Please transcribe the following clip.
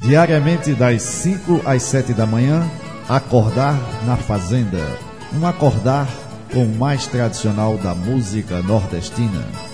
Diariamente das 5 às 7 da manhã, Acordar na Fazenda. Um acordar com o mais tradicional da música nordestina.